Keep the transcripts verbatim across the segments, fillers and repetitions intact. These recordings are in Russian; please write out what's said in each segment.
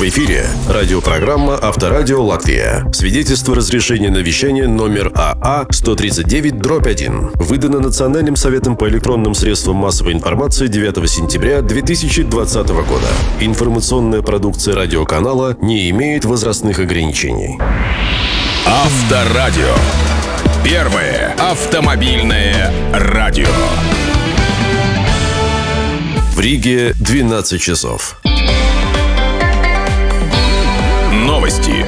В эфире радиопрограмма «Авторадио Латвия». Свидетельство разрешения на вещание номер А А сто тридцать девять дробь один. Выдано Национальным советом по электронным средствам массовой информации девятого сентября две тысячи двадцатого года. Информационная продукция радиоканала не имеет возрастных ограничений. Авторадио. Первое автомобильное радио. В Риге двенадцать часов. Новости.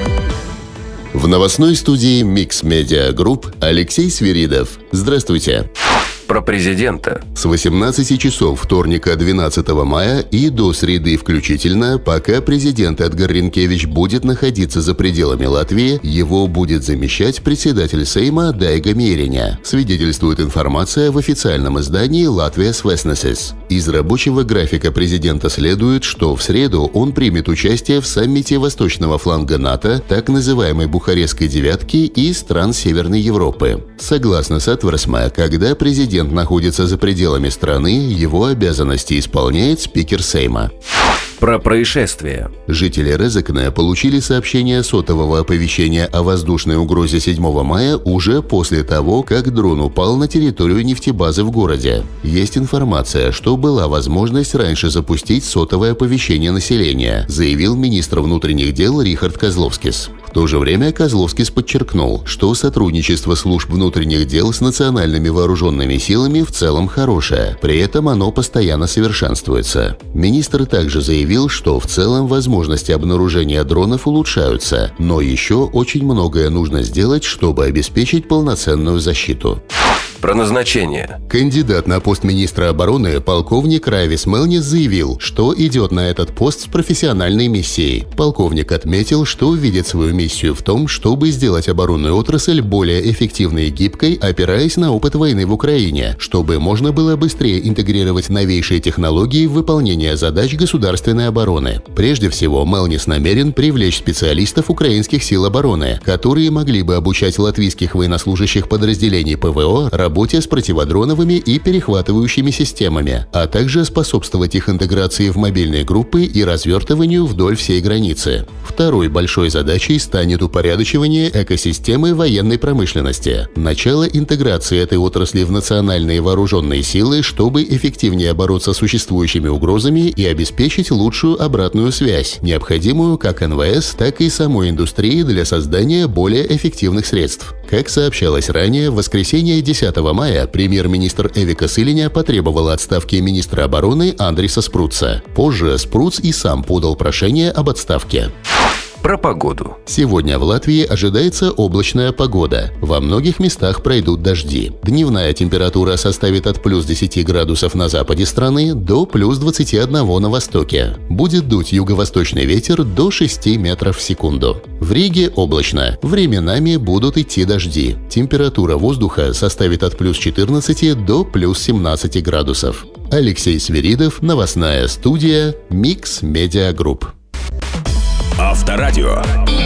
В новостной студии Mix Media Group Алексей Свиридов. Здравствуйте. Про президента. С восемнадцати часов вторника двенадцатого мая и до среды включительно, пока президент Эдгар Ринкевич будет находиться за пределами Латвии, его будет замещать председатель Сейма Дайга Мейриņa, свидетельствует информация в официальном издании Latvijas Vēstnesis. Из рабочего графика президента следует, что в среду он примет участие в саммите восточного фланга НАТО, так называемой Бухарестской девятки и стран Северной Европы. Согласно Сатверсме, когда президент находится за пределами страны, его обязанности исполняет спикер Сейма. Про происшествие. Жители Резекне получили сообщение сотового оповещения о воздушной угрозе седьмого мая уже после того, как дрон упал на территорию нефтебазы в городе. Есть информация, что была возможность раньше запустить сотовое оповещение населения, заявил министр внутренних дел Рихард Козловскис. В то же время Козловскис подчеркнул, что сотрудничество служб внутренних дел с национальными вооруженными силами в целом хорошее, при этом оно постоянно совершенствуется. Министр также заявил, что в целом возможности обнаружения дронов улучшаются, но еще очень многое нужно сделать, чтобы обеспечить полноценную защиту. Про назначение. Кандидат на пост министра обороны полковник Райвис Мелнис заявил, что идет на этот пост с профессиональной миссией. Полковник отметил, что видит свою миссию в том, чтобы сделать оборонную отрасль более эффективной и гибкой, опираясь на опыт войны в Украине, чтобы можно было быстрее интегрировать новейшие технологии в выполнение задач государственной обороны. Прежде всего, Мелнис намерен привлечь специалистов украинских сил обороны, которые могли бы обучать латвийских военнослужащих подразделений ПВО работе с противодроновыми и перехватывающими системами, а также способствовать их интеграции в мобильные группы и развертыванию вдоль всей границы. Второй большой задачей станет упорядочивание экосистемы военной промышленности, начало интеграции этой отрасли в национальные вооруженные силы, чтобы эффективнее бороться с существующими угрозами и обеспечить лучшую обратную связь, необходимую как эн вэ эс, так и самой индустрии для создания более эффективных средств. Как сообщалось ранее, в воскресенье десятого мая премьер-министр Эвика Силиņa потребовала отставки министра обороны Андриса Спруца. Позже Спруц и сам подал прошение об отставке. Про погоду. Сегодня в Латвии ожидается облачная погода. Во многих местах пройдут дожди. Дневная температура составит от плюс десяти градусов на западе страны до плюс двадцати одного на востоке. Будет дуть юго-восточный ветер до шести метров в секунду. В Риге облачно. Временами будут идти дожди. Температура воздуха составит от плюс четырнадцати до плюс семнадцати градусов. Алексей Свиридов, новостная студия Mix Media Group. Авторадио.